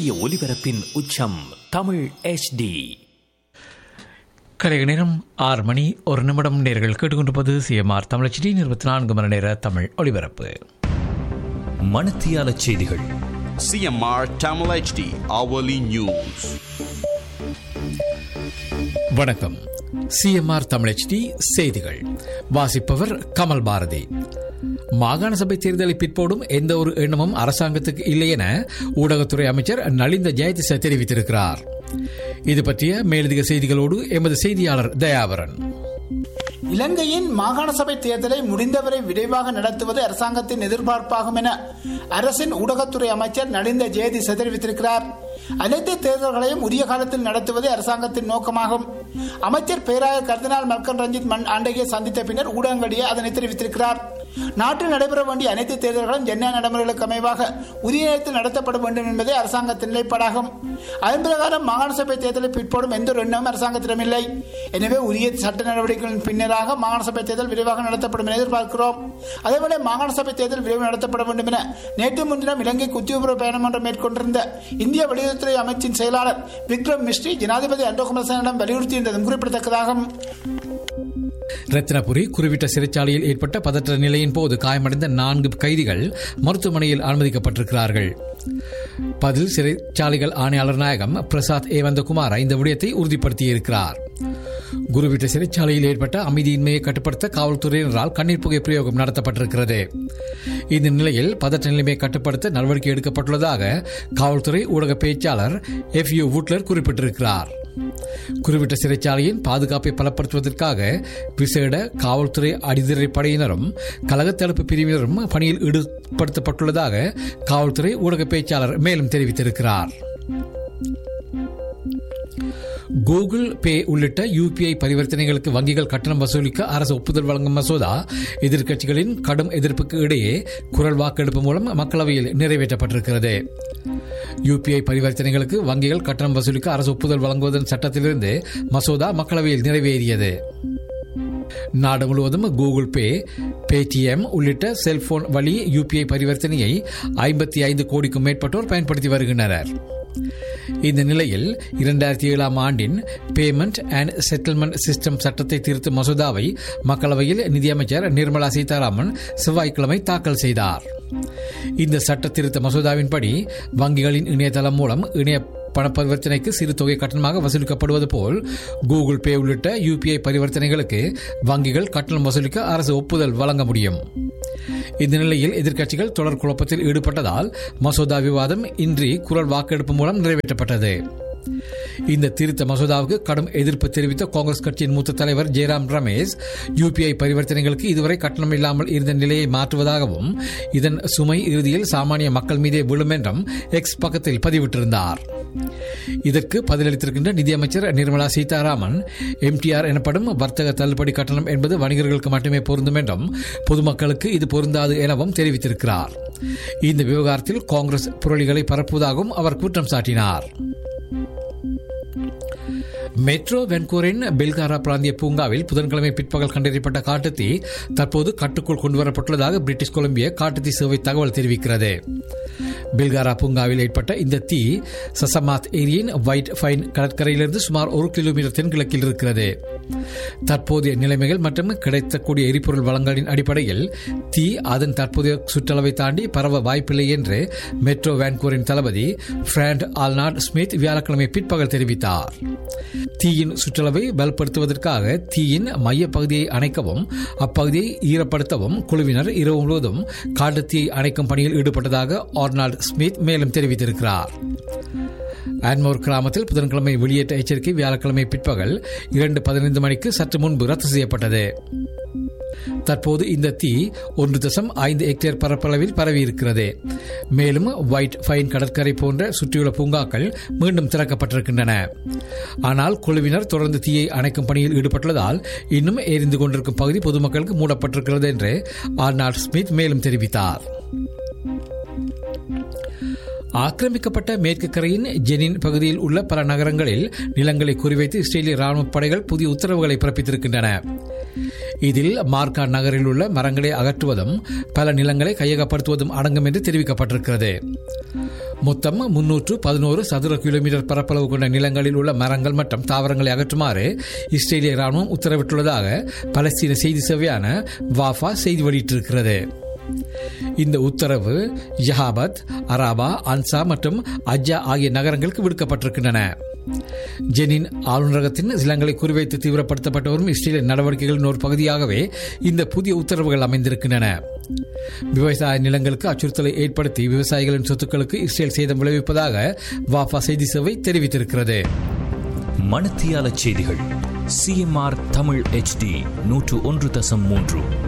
துல்லிய ஒலிபரப்பின் உச்சம் தமிழ் HD. கலைய நேரம் 6 மணி 1 நிமிடம். நேர்கள் கேட்டுக்கொண்டிருப்பது CMR தமிழ் HD 24 மணி நேர தமிழ் ஒலிபரப்பு. மணத்தியால செய்திகள். CMR Tamil HD hourly news. வணக்கம். CMR தமிழ் HD செய்திகள் வாசிப்பவர் கமல் பாரதி. மாகாண சபை தேர்தலை பிற்போடும் எந்த ஒரு எண்ணமும் அரசாங்கத்துக்கு இல்லை என ஊடகத்துறை அமைச்சர் நலிந்த ஜெயதிச தெரிவித்திருக்கிறார். இது பற்றிய மேலதிக செய்திகளோடு எமது செய்தியாளர் தயாவரன். இலங்கையின் மாகாண சபை தேர்தலை முடிந்தவரை விரைவாக நடத்துவது அரசாங்கத்தின் எதிர்பார்ப்பாகும் என அரசின் ஊடகத்துறை அமைச்சர் நலிந்த ஜெயதிச தெரிவித்திருக்கிறார். அனைத்து தேர்தல்களையும் உரிய காலத்தில் நடத்துவதே அரசாங்கத்தின் நோக்கமாகும். அமைச்சர் பேராயர் கர்தினால் மல்கம் ரஞ்சித் ஆண்டகையை சந்தித்த பின்னர் ஊடகங்களிடையே அதனை தெரிவித்திருக்கிறார். நாட்டில் நடைபெற வேண்டிய அனைத்து தேர்தல்களும் ஜனநாயக நடைமுறைகளுக்கு அமைவாக உரிய நேரத்தில் நடத்தப்பட வேண்டும் என்பதே அரசாங்கத்தின் நிலைப்பாடாகும். அதன் பிரகாரம் மாகாண சபை தேர்தலை பிற்போடும் எந்த ஒரு எண்ணமும் அரசாங்கத்திடம் இல்லை. எனவே உரிய சட்ட நடவடிக்கைகளின் பின்னராக மாகாண சபை தேர்தல் விரைவாக நடத்தப்படும் என எதிர்பார்க்கிறோம். அதேபோல மாகாண சபை தேர்தல் விரைவில் நடத்தப்பட வேண்டும் என நேற்று முன்தினம் இலங்கைக்கு உத்தியோகபூர்வ பயணம் ஒன்றை மேற்கொண்டிருந்த இந்திய வெளியுறவுத்துறை அமைச்சின் செயலாளர் விக்ரம் மிஸ்ரி ஜனாதிபதி அண்டோகுமாரனிடம் வலியுறுத்தியிருந்ததும் குறிப்பிடத்தக்கதாகும். ரத்தினபுரி குறிப்பிட்ட சிறைச்சாலையில் ஏற்பட்ட பதற்ற நிலையின் போது காயமடைந்த 4 கைதிகள் மருத்துவமனையில் அனுமதிக்கப்பட்டிருக்கிறார்கள். பதில் சிறைச்சாலைகள் ஆணையாளர் நாயகம் பிரசாத் ஏவந்தகுமார் இந்த விடயத்தை உறுதிப்படுத்தியிருக்கிறார். குருவிட்ட சிறைச்சாலையில் ஏற்பட்ட அமைதியின்மையை கட்டுப்படுத்த காவல்துறையினரால் கண்ணீர் புகை பிரயோகம் நடத்தப்பட்டிருக்கிறது. இந்த நிலையில் பதற்ற நிலைமையை கட்டுப்படுத்த நடவடிக்கை எடுக்கப்பட்டுள்ளதாக காவல்துறை ஊடக பேச்சாளர் FU வூட்லர் குறிப்பிட்டிருக்கிறார். குறிப்பிட்ட சிறைச்சாலையின் பாதுகாப்பை பலப்படுத்துவதற்காக விசேட காவல்துறை அடிதிரை படையினரும் கலக தடுப்பு பிரிவினரும் பணியில் ஈடுபடுத்தப்பட்டுள்ளதாக காவல்துறை ஊடக பேச்சாளர் மேலும் தெரிவித்திருக்கிறார். கூகுள் பே உள்ளிட்ட UPI பரிவர்த்தனைகளுக்கு வங்கிகள் கட்டணம் வசூலிக்க அரசு ஒப்புதல் வழங்கும் மசோதா எதிர்க்கட்சிகளின் கடும் எதிர்ப்புக்கு இடையே குரல் வாக்கெடுப்பு மூலம் மக்களவையில் நிறைவேற்றப்பட்டிருக்கிறது. UPI பரிவர்த்தனைகளுக்கு வங்கிகள் கட்டணம் வசூலிக்க அரசு ஒப்புதல் வழங்குவதன் சட்டத்திலிருந்து மசோதா மக்களவையில் நிறைவேறியது. நாடு முழுவதும் கூகுள் பே, பேடிஎம் உள்ளிட்ட செல்போன் வழி UPI பரிவர்த்தனையை 55 கோடிக்கும் மேற்பட்டோர் பயன்படுத்தி வருகின்றனர். இந்த நிலையில் 2007 ஆண்டின் பேமெண்ட் அண்ட் செட்டில்மெண்ட் சிஸ்டம் சட்டத்தை திருத்தும் மசோதாவை மக்களவையில் நிதியமைச்சர் நிர்மலா சீதாராமன் செவ்வாய்க்கிழமை தாக்கல் செய்தார். இந்த சட்ட திருத்த மசோதாவின்படி வங்கிகளின் இணையதளம் மூலம் இணைய பண பரிவர்த்தனைக்கு சிறு தொகை கட்டணமாக வசூலிக்கப்படுவது போல் கூகுள் பே உள்ளிட்ட UPI பரிவர்த்தனைகளுக்கு வங்கிகள் கட்டணம் வசூலிக்க அரசு ஒப்புதல் வழங்க முடியும். இந்த நிலையில் எதிர்க்கட்சிகள் தொடர் குழப்பத்தில் ஈடுபட்டதால் மசோதா விவாதம் இன்றி குரல் வாக்கெடுப்பு மூலம் நிறைவேற்றப்பட்டது. இந்த திருத்த மசோதாவுக்கு கடும் எதிர்ப்பு தெரிவித்த காங்கிரஸ் கட்சியின் மூத்த தலைவர் ஜெயராம் ரமேஷ் UPI பரிவர்த்தனைகளுக்கு இதுவரை கட்டணம் இல்லாமல் இருந்த நிலையை மாற்றுவதாகவும் இதன் சுமை இறுதியில் சாமானிய மக்கள் மீதே விழும் என்றும் எக்ஸ் பக்கத்தில் பதிவிட்டிருந்தார். இதற்கு பதிலளித்திருக்கின்ற நிதியமைச்சர் நிர்மலா சீதாராமன் MTR எனப்படும் வர்த்தக தள்ளுபடி கட்டணம் என்பது வணிகர்களுக்கு மட்டுமே பொருந்தும் என்றும் பொதுமக்களுக்கு இது பொருந்தாது எனவும் தெரிவித்திருக்கிறார். இந்த விவகாரத்தில் காங்கிரஸ் புரளிகளை பரப்புவதாகவும் அவர் குற்றம் சாட்டினார். மெட்ரோ வென்கூரின் பெல்காரா பிராந்திய பூங்காவில் புதன்கிழமை பிற்பகல் கண்டறியப்பட்ட காட்டுத்தீ தற்போது கட்டுக்குள் கொண்டுவரப்பட்டுள்ளதாக பிரிட்டிஷ் கொலம்பிய காட்டுத்தீ சேவை தகவல் தெரிவிக்கிறது. பெல்காரா பூங்காவில் ஏற்பட்ட இந்த தீ சசமாத் ஏரியின் ஒயிட் ஃபைன் கடற்கரையிலிருந்து சுமார் 1 கிலோமீட்டர் தென்கிழக்கில் இருக்கிறது. தற்போதைய நிலைமைகள் மற்றும் கிடைக்கக்கூடிய எரிபொருள் வளங்களின் அடிப்படையில் தீ அதன் தற்போதைய சுற்றளவை தாண்டி பரவ வாய்ப்பில்லை என்று மெட்ரோ வேன்கூரின் தளபதி பிராண்ட் ஆல்நாட் ஸ்மித் வியாழக்கிழமை பிற்பகல் தெரிவித்தார். தீயின் சுற்றளவை பலப்படுத்துவதற்காக தீயின் மைய பகுதியை அணைக்கவும் அப்பகுதியை ஈரப்படுத்தவும் குழுவினர் இரவு முழுவதும் காட்டுத்தீயை அணைக்கும் பணியில் ஈடுபட்டதாக ஆர்னால்ட் ஸ்மித் மேலும் தெரிவித்திருக்கிறார். ஆன்மோர் கிராமத்தில் புதன்கிழமை வெளியேற்ற எச்சரிக்கை வியாழக்கிழமை பிற்பகல் 2:15 மணிக்கு சற்று முன்பு ரத்து செய்யப்பட்டது. தற்போது இந்த தீ 1.5 ஹெக்டேர் பரப்பளவில் பரவியிருக்கிறது. மேலும் ஒயிட் ஃபைன் கடற்கரை போன்ற சுற்றியுள்ள பூங்காக்கள் மீண்டும் திறக்கப்பட்டிருக்கின்றன. ஆனால் குழுவினர் தொடர்ந்து தீயை அணைக்கும் பணியில் ஈடுபட்டுள்ளதால் இன்னும் எரிந்து கொண்டிருக்கும் பகுதி பொதுமக்களுக்கு மூடப்பட்டிருக்கிறது என்று ஆர்னால்ட் ஸ்மித் மேலும் தெரிவித்தார். ஆக்கிரமிக்கப்பட்ட மேற்கு கரையின் ஜெனின் பகுதியில் உள்ள பல நகரங்களில் நிலங்களை குறிவைத்து இஸ்ரேலிய ராணுவ படைகள் புதிய உத்தரவுகளை பிறப்பித்திருக்கின்றன. இதில் மார்கா நகரில் உள்ள மரங்களை அகற்றுவதும் பல நிலங்களை கையகப்படுத்துவதும் அடங்கும் என்று தெரிவிக்கப்பட்டிருக்கிறது. மொத்தம் 311 சதுர கிலோமீட்டர் பரப்பளவு கொண்ட நிலங்களில் உள்ள மரங்கள் மற்றும் தாவரங்களை அகற்றுமாறு இஸ்ரேலிய ராணுவம் உத்தரவிட்டுள்ளதாக பலஸ்தீன செய்தி சேவையான வாஃபா செய்தி வெளியிட்டிருக்கிறது. இந்த உத்தரவு யஹாபத், அராபா, அன்சா மற்றும் அஜ்ஜா ஆகிய நகரங்களுக்கு விடுக்கப்பட்டிருக்கின்றன. ஜெனின் ஆளுநரகத்தின் நிலங்களை குறிவைத்து தீவிரப்படுத்தப்பட்டு வரும் இஸ்ரேலிய நடவடிக்கைகளின் ஒரு பகுதியாகவே இந்த புதிய உத்தரவுகள் அமைந்திருக்கின்றன. விவசாய நிலங்களுக்கு அச்சுறுத்தலை ஏற்படுத்தி விவசாயிகளின் சொத்துக்களுக்கு இஸ்ரேல் சேதம் விளைவிப்பதாக வாஃபா செய்தி சேவை தெரிவித்திருக்கிறது. மணத்தியால செய்திகள் CMR தமிழ் HD 101.3